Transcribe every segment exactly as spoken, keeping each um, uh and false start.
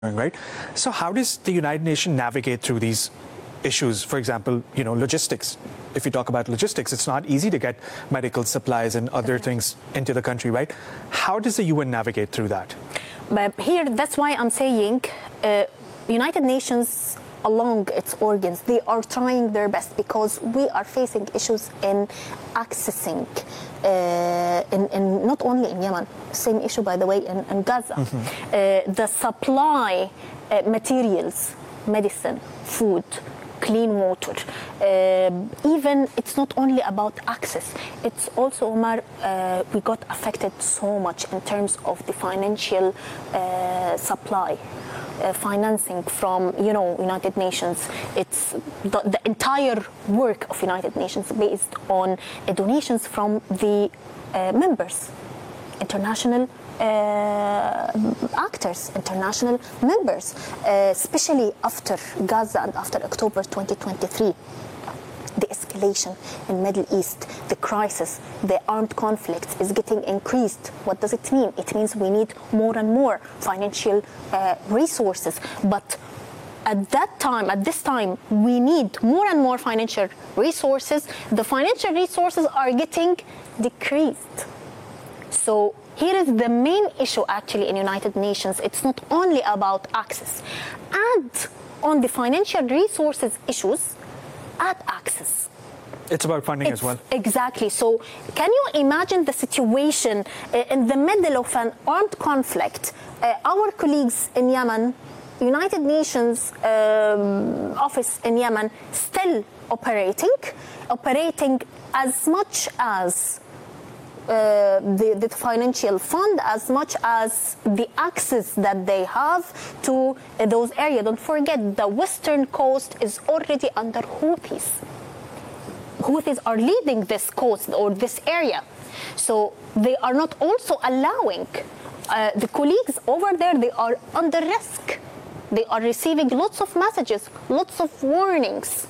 Right? So how does the United Nations navigate through these issues? For example, you know, logistics. If you talk about logistics, it's not easy to get medical supplies and other things into the country, right? How does the U N navigate through that? But here, that's why I'm saying uh, United Nations, along its organs, they are trying their best because we are facing issues in accessing, uh, in, in not only in Yemen, same issue by the way in, in Gaza, mm-hmm. uh, the supply uh, materials, medicine, food, clean water. Uh, even it's not only about access, it's also, Omar, uh, we got affected so much in terms of the financial uh, supply. Uh, financing from, you know, United Nations. It's the, the entire work of United Nations based on uh, donations from the uh, members, international uh, actors, international members, uh, especially after Gaza and after October twenty twenty-three. The escalation in Middle East, the crisis, the armed conflict is getting increased. What does it mean? It means we need more and more financial uh, resources. But at that time, at this time, we need more and more financial resources. The financial resources are getting decreased. So here is the main issue actually in United Nations. It's not only about access. And on the financial resources issues, add access. It's about funding it's, as well. Exactly. So can you imagine the situation uh, in the middle of an armed conflict? Uh, our colleagues in Yemen, United Nations um, office in Yemen, still operating, operating as much as Uh, the, the financial fund, as much as the access that they have to uh, those areas. Don't forget, the western coast is already under Houthis. Houthis are leading this coast or this area. So they are not also allowing uh, the colleagues over there, they are under risk. They are receiving lots of messages, lots of warnings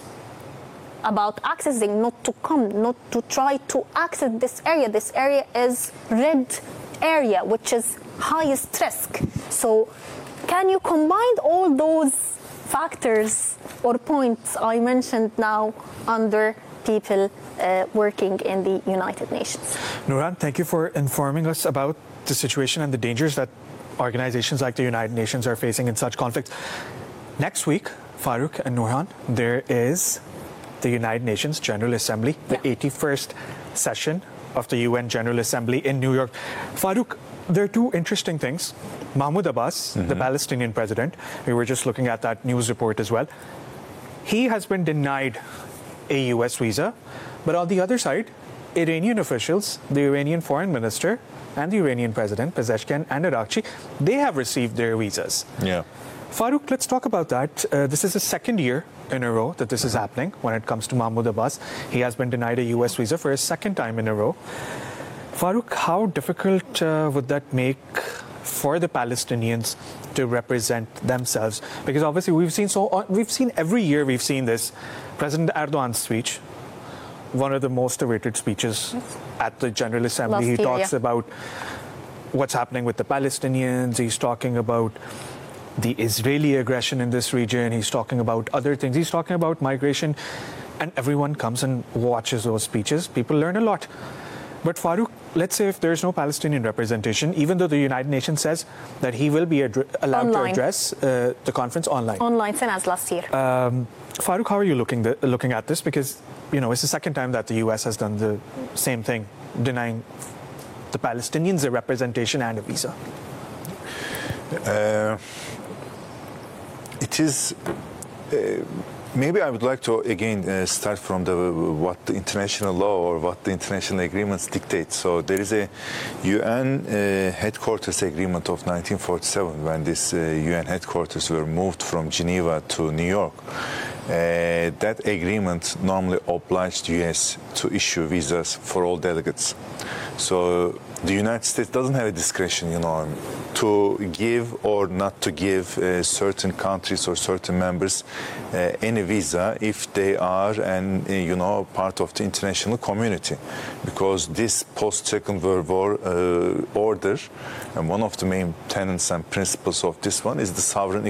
about accessing, not to come, not to try to access this area. This area is red area, which is highest risk. So can you combine all those factors or points I mentioned now under people uh, working in the United Nations? Nuran, thank you for informing us about the situation and the dangers that organizations like the United Nations are facing in such conflicts. Next week, Farouk and Nuran, there is the United Nations General Assembly, the yeah. eighty-first session of the U N General Assembly in New York. Farouk, there are two interesting things. Mahmoud Abbas, mm-hmm. the Palestinian president, we were just looking at that news report as well. He has been denied a U S visa, but on the other side, Iranian officials, the Iranian foreign minister and the Iranian president, Pezeshkian and Araghchi, they have received their visas. Yeah. Farouk, let's talk about that. Uh, this is the second year in a row that this is happening when it comes to Mahmoud Abbas. He has been denied a U S visa for a second time in a row. Farouk, how difficult uh, would that make for the Palestinians to represent themselves? Because obviously we've seen so uh, we've seen every year we've seen this. President Erdogan's speech, one of the most awaited speeches at the General Assembly. Last he year, talks yeah. about what's happening with the Palestinians. He's talking about the Israeli aggression in this region. He's talking about other things. He's talking about migration. And everyone comes and watches those speeches. People learn a lot. But Farouk, let's say if there's no Palestinian representation, even though the United Nations says that he will be ad- allowed online. to address uh, the conference online. Online, same as last year. Um, Farouk, how are you looking, the, looking at this? Because, you know, it's the second time that the U S has done the same thing, denying the Palestinians a representation and a visa. Uh, it is... Uh, Maybe I would like to again uh, start from the what the international law or what the international agreements dictate. So there is a U N uh, headquarters agreement of nineteen forty-seven when this uh, U N headquarters were moved from Geneva to New York. Uh, that agreement normally obliged the U S to issue visas for all delegates. So the United States doesn't have a discretion, you know, to give or not to give uh, certain countries or certain members uh, any visa if they are and uh, you know part of the international community, because this post Second World War uh, order, and one of the main tenets and principles of this one is the sovereign